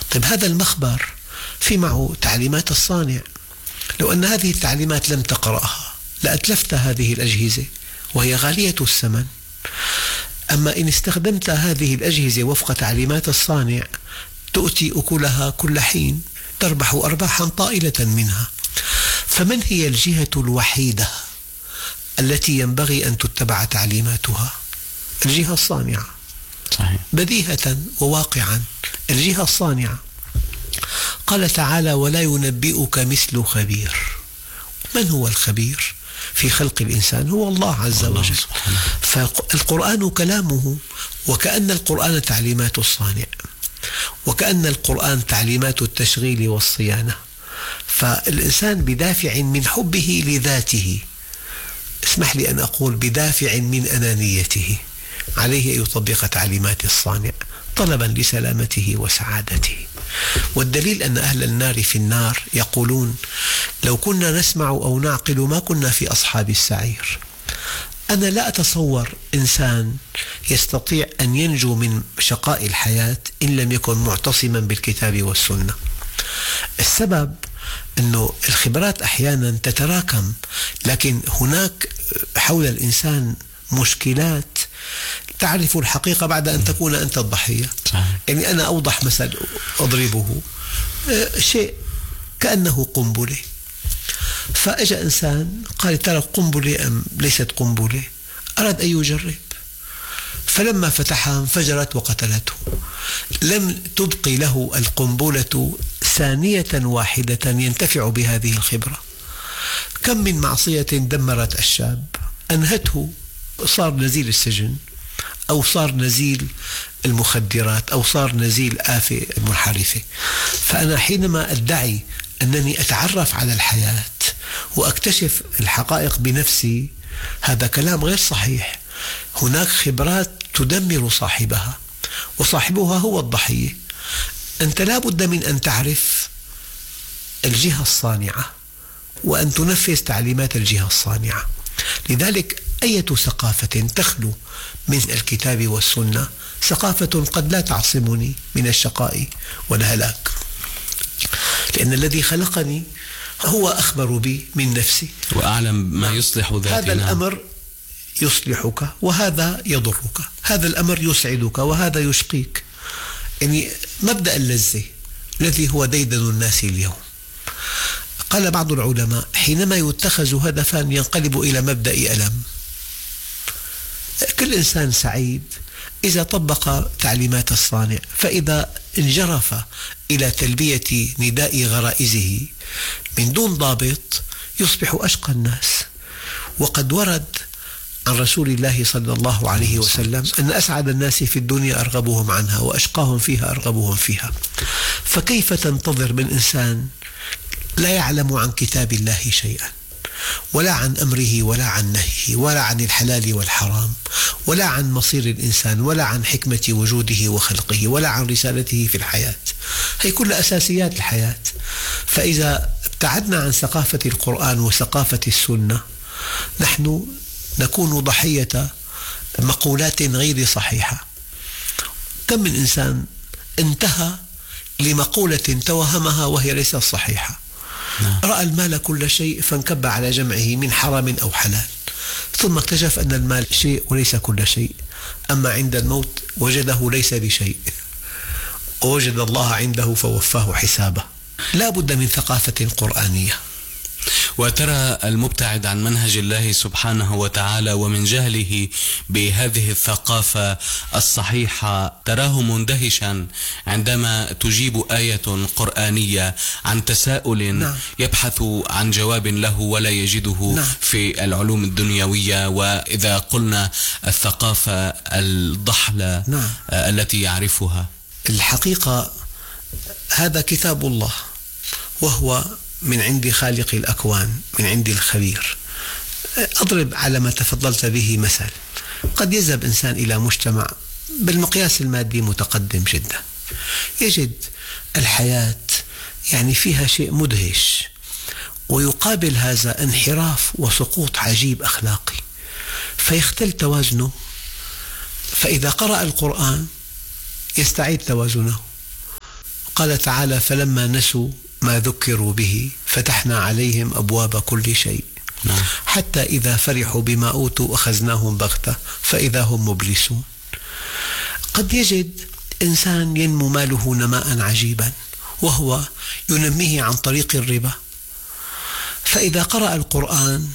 طيب هذا المخبر في معه تعليمات الصانع، لو أن هذه التعليمات لم تقرأها لأتلفت هذه الأجهزة وهي غالية الثمن. أما إن استخدمت هذه الأجهزة وفق تعليمات الصانع تؤتي أكلها كل حين، تربح أرباحا طائلة منها. فمن هي الجهة الوحيدة التي ينبغي أن تتبع تعليماتها؟ الجهة الصانعة. صحيح. بديهة وواقعا الجهة الصانعة. قال تعالى: ولا ينبئك مثل خبير. من هو الخبير في خلق الإنسان؟ هو الله عز وجل. فالقرآن كلامه، وكأن القرآن تعليمات الصانع، وكأن القرآن تعليمات التشغيل والصيانة. فالإنسان بدافع من حبه لذاته، اسمح لي أن أقول بدافع من أنانيته، عليه أن يطبق تعليمات الصانع طلبا لسلامته وسعادته. والدليل أن أهل النار في النار يقولون: لو كنا نسمع أو نعقل ما كنا في أصحاب السعير. أنا لا أتصور إنسان يستطيع أن ينجو من شقاء الحياة إن لم يكن معتصما بالكتاب والسنة. السبب أنه الخبرات أحيانا تتراكم، لكن هناك حول الإنسان مشكلات تعرف الحقيقة بعد أن تكون أنت الضحية. يعني أنا أوضح مثل أضربه، شيء كأنه قنبلة، فأجى إنسان قال: ترى قنبلة أم ليست قنبلة؟ أراد أن يجرب، فلما فتحها انفجرت وقتلته. لم تبقي له القنبلة ثانية واحدة ينتفع بهذه الخبرة. كم من معصية دمرت الشاب، أنهته، صار نزيل السجن، أو صار نزيل المخدرات، أو صار نزيل آفة منحرفة. فأنا حينما أدعي أنني أتعرف على الحياة وأكتشف الحقائق بنفسي، هذا كلام غير صحيح. هناك خبرات تدمر صاحبها، وصاحبها هو الضحية. أنت لا بد من أن تعرف الجهة الصانعة وأن تنفذ تعليمات الجهة الصانعة. لذلك أية ثقافة تخلو من الكتاب والسنة ثقافة قد لا تعصمني من الشقاء والهلاك، لأن الذي خلقني هو أخبر بي من نفسي وأعلم ما يصلح ذاتنا. هذا الأمر يصلحك وهذا يضرك، هذا الأمر يسعدك وهذا يشقيك. يعني مبدأ اللذة الذي هو ديدن الناس اليوم. قال بعض العلماء: حينما يتخذ هدفا ينقلب إلى مبدأ ألم. كل إنسان سعيد إذا طبق تعليمات الصانع، فإذا انجرف إلى تلبية نداء غرائزه من دون ضابط يصبح أشقى الناس. وقد ورد عن رسول الله صلى الله عليه وسلم أن أسعد الناس في الدنيا أرغبهم عنها، وأشقاهم فيها أرغبهم فيها. فكيف تنتظر من إنسان لا يعلم عن كتاب الله شيئا، ولا عن أمره ولا عن نهيه، ولا عن الحلال والحرام، ولا عن مصير الإنسان، ولا عن حكمة وجوده وخلقه، ولا عن رسالته في الحياة؟ هي كل أساسيات الحياة. فإذا ابتعدنا عن ثقافة القرآن وثقافة السنة نحن نكون ضحية مقولات غير صحيحة. كم من إنسان انتهى لمقولة توهمها وهي ليست صحيحة. رأى المال كل شيء فانكب على جمعه من حرام أو حلال، ثم اكتشف أن المال شيء وليس كل شيء. أما عند الموت وجده ليس بشيء، ووجد الله عنده فوفاه حسابه. لا بد من ثقافة قرآنية. وترى المبتعد عن منهج الله سبحانه وتعالى ومن جهله بهذه الثقافة الصحيحة تراه مندهشا عندما تجيب آية قرآنية عن تساؤل يبحث عن جواب له ولا يجده في العلوم الدنيوية. وإذا قلنا الثقافة الضحلة التي يعرفها، الحقيقة هذا كتاب الله، وهو من عند خالق الأكوان، من عند الخبير. أضرب على ما تفضلت به مثل. قد يذهب إنسان إلى مجتمع بالمقياس المادي متقدم جدا، يجد الحياة يعني فيها شيء مدهش، ويقابل هذا انحراف وسقوط عجيب أخلاقي، فيختل توازنه. فإذا قرأ القرآن يستعيد توازنه. قال تعالى: فلما نسوا ما ذكروا به فتحنا عليهم أبواب كل شيء حتى إذا فرحوا بما أوتوا أخذناهم بغتة فإذا هم مبلسون. قد يجد إنسان ينمو ماله نماء عجيبا وهو ينميه عن طريق الربا، فإذا قرأ القرآن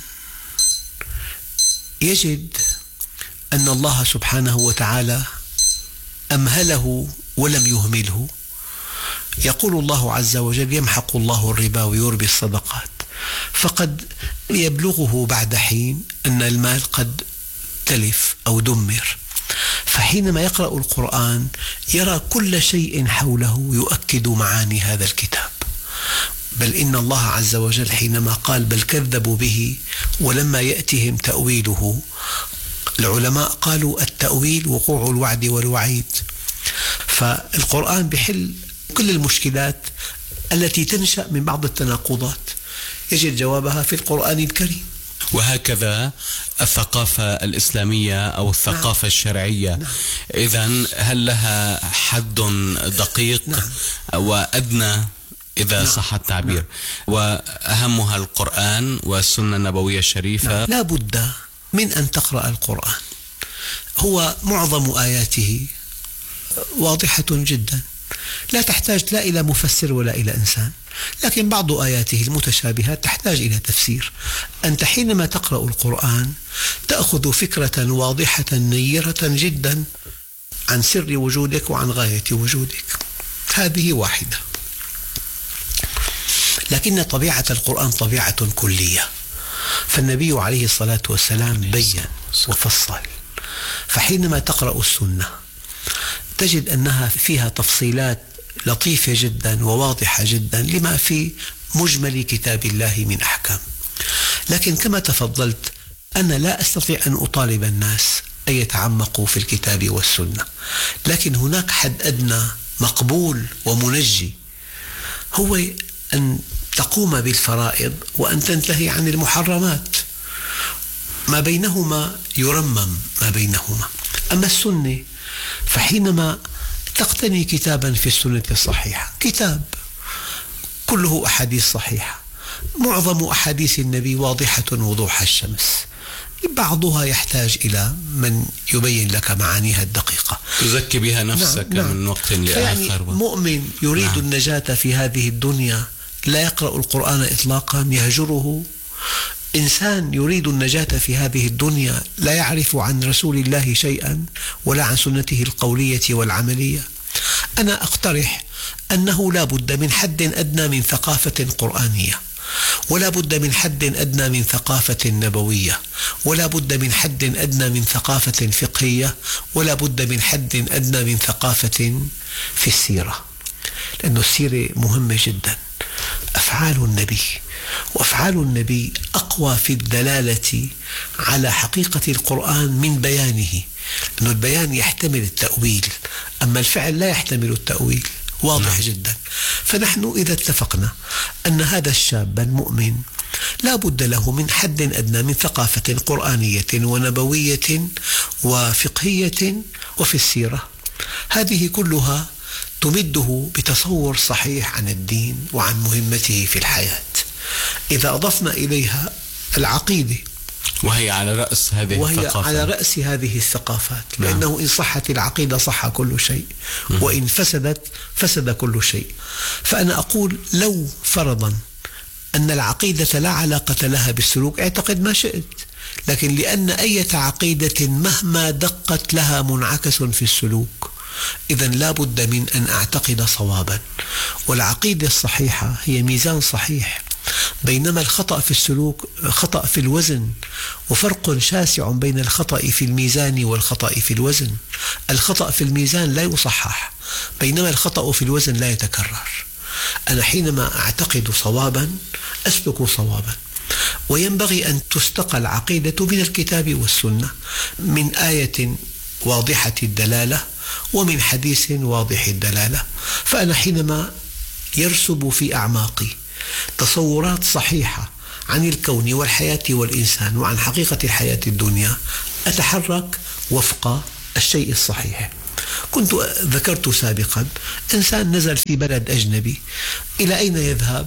يجد أن الله سبحانه وتعالى أمهله ولم يهمله. يقول الله عز وجل: يمحق الله الربا ويربي الصدقات. فقد يبلغه بعد حين أن المال قد تلف أو دمر، فحينما يقرأ القرآن يرى كل شيء حوله يؤكد معاني هذا الكتاب. بل إن الله عز وجل حينما قال: بل كذبوا به ولما يأتهم تأويله، العلماء قالوا التأويل وقوع الوعد والوعيد. فالقرآن بحل كل المشكلات التي تنشأ من بعض التناقضات، يجد جوابها في القرآن الكريم. وهكذا الثقافة الإسلامية أو الثقافة الشرعية. إذن هل لها حد دقيق وأدنى إذا صح التعبير؟ وأهمها القرآن والسنة النبوية الشريفة. لا بد من أن تقرأ القرآن، هو معظم آياته واضحة جدا، لا تحتاج لا إلى مفسر ولا إلى إنسان، لكن بعض آياته المتشابهات تحتاج إلى تفسير. أنت حينما تقرأ القرآن تأخذ فكرة واضحة نيرة جدا عن سر وجودك وعن غاية وجودك، هذه واحدة. لكن طبيعة القرآن طبيعة كلية، فالنبي عليه الصلاة والسلام بيّن وفصل. فحينما تقرأ السنة تجد أنها فيها تفصيلات لطيفة جدا وواضحة جدا لما في مجمل كتاب الله من أحكام. لكن كما تفضلت أنا لا أستطيع أن أطالب الناس أن يتعمقوا في الكتاب والسنة، لكن هناك حد أدنى مقبول ومنجي، هو أن تقوم بالفرائض وأن تنتهي عن المحرمات، ما بينهما يرمم ما بينهما. أما السنة فحينما تقتني كتابا في السنة الصحيحة، كتاب كله أحاديث صحيحة، معظم أحاديث النبي واضحة وضوح الشمس، بعضها يحتاج إلى من يبين لك معانيها الدقيقة، تزكي بها نفسك من وقت لآخر. يعني مؤمن يريد النجاة في هذه الدنيا لا يقرأ القرآن إطلاقا، يهجره. إنسان يريد النجاة في هذه الدنيا لا يعرف عن رسول الله شيئا ولا عن سنته القولية والعملية. أنا أقترح أنه لا بد من حد أدنى من ثقافة قرآنية، ولا بد من حد أدنى من ثقافة نبوية، ولا بد من حد أدنى من ثقافة فقهية، ولا بد من حد أدنى من ثقافة في السيرة، لأن السيرة مهمة جدا. أفعال النبي وأفعال النبي أقوى في الدلالة على حقيقة القرآن من بيانه، لأن البيان يحتمل التأويل، أما الفعل لا يحتمل التأويل، واضح جدا. فنحن إذا اتفقنا أن هذا الشاب المؤمن لا بد له من حد أدنى من ثقافة قرآنية ونبوية وفقهية وفي السيرة، هذه كلها تمده بتصور صحيح عن الدين وعن مهمته في الحياة. إذا أضفنا إليها العقيدة وهي على رأس هذه الثقافة، على رأس هذه الثقافات، لأنه إن صحت العقيدة صح كل شيء، وإن فسدت فسد كل شيء. فأنا أقول لو فرضا أن العقيدة لا علاقة لها بالسلوك اعتقد ما شئت، لكن لأن أي عقيدة مهما دقت لها منعكس في السلوك، إذن لا بد من أن أعتقد صوابا. والعقيدة الصحيحة هي ميزان صحيح، بينما الخطأ في السلوك خطأ في الوزن، وفرق شاسع بين الخطأ في الميزان والخطأ في الوزن. الخطأ في الميزان لا يصحح، بينما الخطأ في الوزن لا يتكرر. أنا حينما أعتقد صوابا أسلك صوابا، وينبغي أن تستقى العقيدة من الكتاب والسنة، من آية واضحة الدلالة ومن حديث واضح الدلالة. فأنا حينما يرسب في أعماقي تصورات صحيحة عن الكون والحياة والإنسان وعن حقيقة الحياة الدنيا، أتحرك وفق الشيء الصحيح. كنت ذكرت سابقا إنسان نزل في بلد أجنبي، إلى أين يذهب؟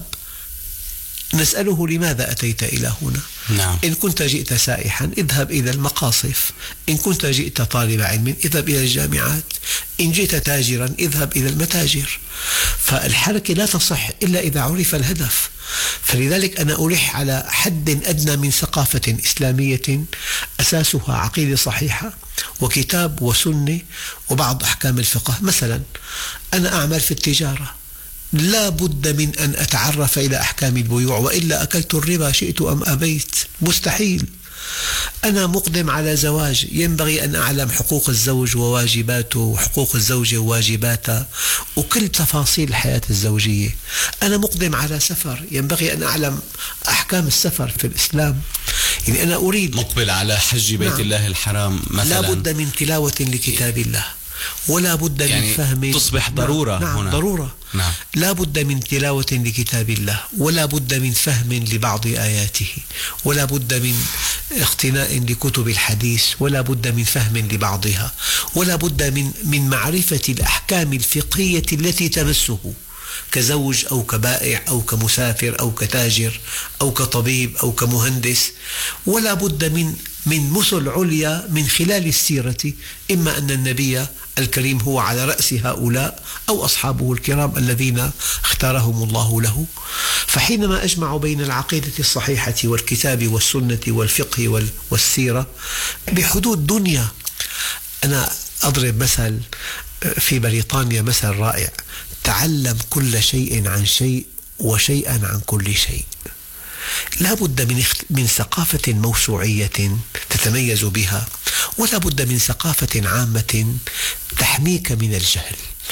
نسأله لماذا أتيت إلى هنا؟ نعم. إن كنت جئت سائحا اذهب إلى المقاصف، إن كنت جئت طالب علم اذهب إلى الجامعات، إن جئت تاجرا اذهب إلى المتاجر. فالحركة لا تصح إلا إذا عرف الهدف. فلذلك أنا ألح على حد أدنى من ثقافة إسلامية أساسها عقيدة صحيحة وكتاب وسنة وبعض أحكام الفقه. مثلا أنا أعمل في التجارة، لا بد من أن أتعرف إلى أحكام البيوع، وإلا أكلت الربا شئت أم أبيت، مستحيل. أنا مقدم على زواج، ينبغي أن أعلم حقوق الزوج وواجباته وحقوق الزوجة وواجباتها وكل تفاصيل الحياة الزوجية. أنا مقدم على سفر، ينبغي أن أعلم أحكام السفر في الإسلام. يعني أنا أريد مقبل على حج بيت الله الحرام مثلا، لا بد من تلاوة لكتاب الله، ولا بد من فهم، تصبح ضرورة. نعم هنا ضرورة. نعم. لا بد من تلاوة لكتاب الله، ولا بد من فهم لبعض آياته، ولا بد من اقتناء لكتب الحديث، ولا بد من فهم لبعضها، ولا بد من معرفة الأحكام الفقهية التي تمسه كزوج أو كبائع أو كمسافر أو كتاجر أو كطبيب أو كمهندس. ولا بد من مثل عليا من خلال السيرة، إما أن النبي الكريم هو على رأس هؤلاء أو أصحابه الكرام الذين اختارهم الله له. فحينما أجمع بين العقيدة الصحيحة والكتاب والسنة والفقه والسيرة بحدود دنيا. أنا أضرب مثل في بريطانيا، مثل رائع: تعلم كل شيء عن شيء وشيئا عن كل شيء. لا بد من ثقافة موسوعية تتميز بها، ولا بد من ثقافة عامة تحميك من الجهل.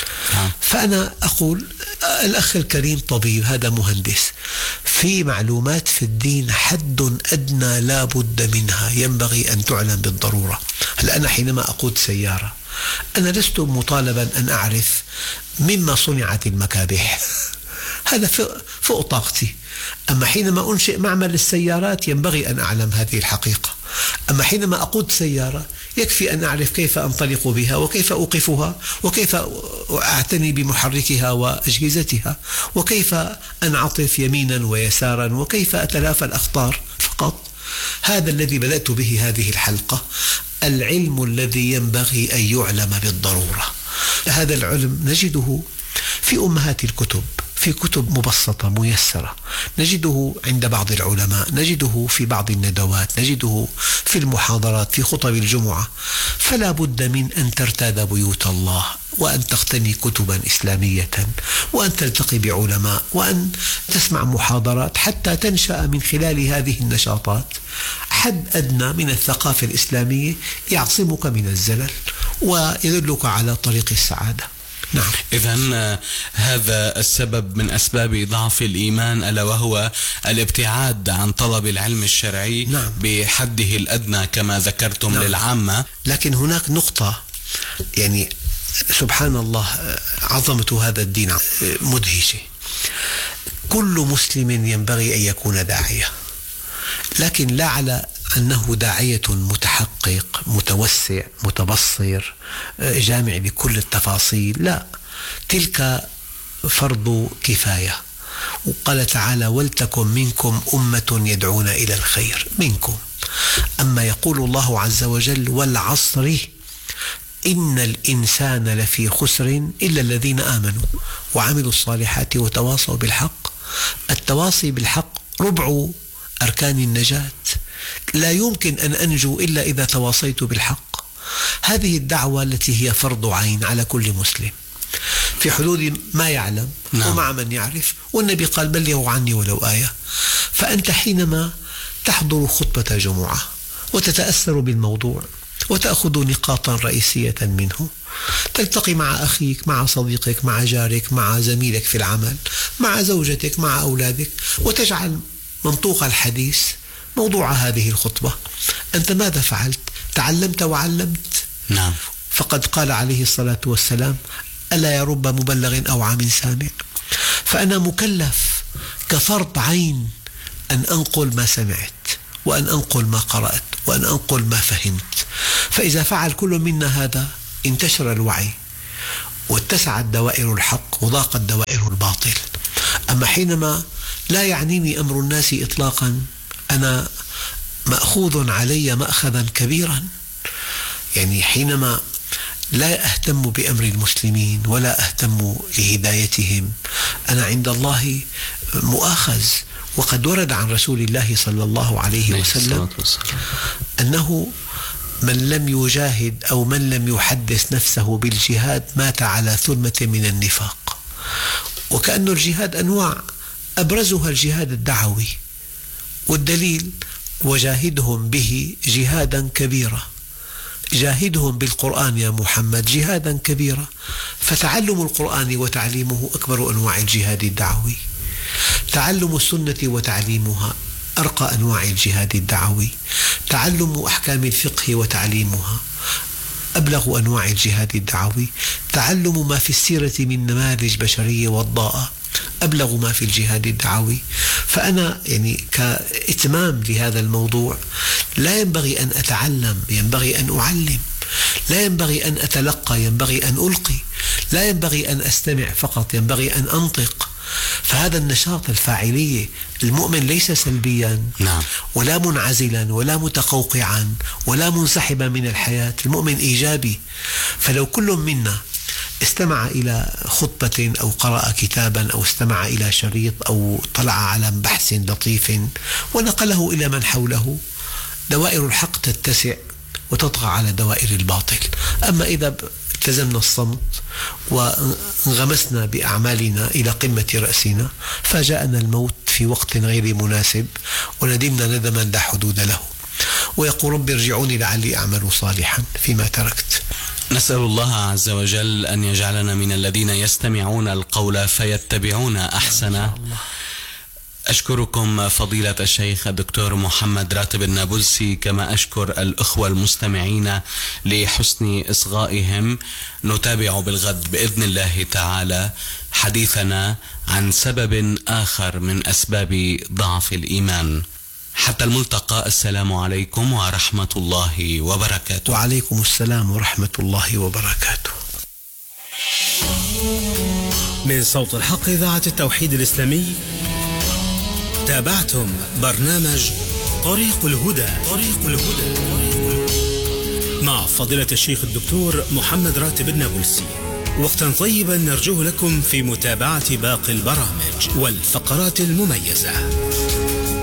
فأنا أقول الأخ الكريم طبيب، هذا مهندس، في معلومات في الدين حد أدنى لا بد منها، ينبغي أن تعلم بالضرورة. هل أنا حينما أقود سيارة أنا لست مطالبا أن أعرف مما صنعت المكابح، هذا فوق طاقتي. أما حينما أنشئ معمل السيارات ينبغي أن أعلم هذه الحقيقة. أما حينما أقود سيارة يكفي أن أعرف كيف أنطلق بها وكيف أوقفها وكيف أعتني بمحركها وأجهزتها وكيف أنعطف يمينا ويسارا وكيف أتلافى الأخطار فقط. هذا الذي بدأت به هذه الحلقة، العلم الذي ينبغي أن يعلم بالضرورة. هذا العلم نجده في أمهات الكتب، في كتب مبسطة ميسرة، نجده عند بعض العلماء، نجده في بعض الندوات، نجده في المحاضرات، في خطب الجمعة. فلا بد من أن ترتاد بيوت الله، وأن تقتني كتبا إسلامية، وأن تلتقي بعلماء، وأن تسمع محاضرات، حتى تنشأ من خلال هذه النشاطات حد أدنى من الثقافة الإسلامية يعصمك من الزلل ويدلك على طريق السعادة. نعم. إذن هذا السبب من أسباب ضعف الإيمان، ألا وهو الابتعاد عن طلب العلم الشرعي. نعم. بحده الأدنى كما ذكرتم. نعم. للعامة. لكن هناك نقطة، يعني سبحان الله عظمة هذا الدين مدهشة. كل مسلم ينبغي أن يكون داعية، لكن لا على أنه داعية متحقق متوسع متبصر جامع بكل التفاصيل، لا، تلك فرض كفاية. وقال تعالى: ولتكن منكم أمة يدعون إلى الخير منكم. أما يقول الله عز وجل: والعصر إن الإنسان لفي خسر إلا الذين آمنوا وعملوا الصالحات وتواصوا بالحق. التواصي بالحق ربع أركان النجاة. لا يمكن أن أنجو إلا إذا تواصيت بالحق. هذه الدعوة التي هي فرض عين على كل مسلم في حدود ما يعلم. نعم. ومع من يعرف. والنبي قال: بلغوا عني ولو آية. فأنت حينما تحضر خطبة جمعة وتتأثر بالموضوع وتأخذ نقاطا رئيسية منه، تلتقي مع أخيك، مع صديقك، مع جارك، مع زميلك في العمل، مع زوجتك، مع أولادك، وتجعل منطوق الحديث موضوع هذه الخطبة. أنت ماذا فعلت؟ تعلمت وعلمت. نعم. فقد قال عليه الصلاة والسلام: ألا يا رب مبلغ أوعى من سامع. فأنا مكلف كفرض عين أن أنقل ما سمعت، وأن أنقل ما قرأت، وأن أنقل ما فهمت. فإذا فعل كل منا هذا انتشر الوعي واتسعت دوائر الحق وضاقت دوائر الباطل. أما حينما لا يعنيني أمر الناس إطلاقا، أنا مأخوذ علي مأخذا كبيرا. يعني حينما لا أهتم بأمر المسلمين ولا أهتم لهدايتهم، أنا عند الله مؤاخذ. وقد ورد عن رسول الله صلى الله عليه وسلم أنه من لم يجاهد أو من لم يحدث نفسه بالجهاد مات على ثلمة من النفاق. وكأن الجهاد أنواع، أبرزها الجهاد الدعوي، والدليل: وجاهدهم به جهادا كبيرا. جاهدهم بالقرآن يا محمد جهادا كبيرا. فتعلم القرآن وتعليمه أكبر أنواع الجهاد الدعوي، تعلم السنة وتعليمها أرقى أنواع الجهاد الدعوي، تعلم أحكام الفقه وتعليمها أبلغ أنواع الجهاد الدعوي، تعلم ما في السيرة من نماذج بشرية وضاءة أبلغ ما في الجهاد الدعوي. فأنا كإتمام لهذا الموضوع لا ينبغي أن أتعلم، ينبغي أن أعلم، لا ينبغي أن أتلقى، ينبغي أن ألقي، لا ينبغي أن أستمع فقط، ينبغي أن أنطق. فهذا النشاط الفاعلية، المؤمن ليس سلبيا ولا منعزلا ولا متقوقعا ولا منسحبا من الحياة، المؤمن إيجابي. فلو كل منا استمع إلى خطبة أو قرأ كتابا أو استمع إلى شريط أو طلع على بحث لطيف ونقله إلى من حوله، دوائر الحق تتسع وتطغى على دوائر الباطل. أما إذا التزمنا الصمت وانغمسنا بأعمالنا إلى قمة رأسنا فجاءنا الموت في وقت غير مناسب وندمنا ندما لا حدود له، ويقول رب ارجعوني لعلي أعمل صالحا فيما تركت. نسأل الله عز وجل أن يجعلنا من الذين يستمعون القول فيتبعون أحسنه. أشكركم فضيلة الشيخ الدكتور محمد راتب النابلسي، كما أشكر الأخوة المستمعين لحسن إصغائهم. نتابع بالغد بإذن الله تعالى حديثنا عن سبب آخر من أسباب ضعف الإيمان. حتى الملتقى، السلام عليكم ورحمة الله وبركاته. وعليكم السلام ورحمة الله وبركاته. من صوت الحق إذاعة التوحيد الإسلامي، تابعتم برنامج طريق الهدى مع فضيلة الشيخ الدكتور محمد راتب النابلسي. وقتا طيبا نرجوه لكم في متابعة باقي البرامج والفقرات المميزة.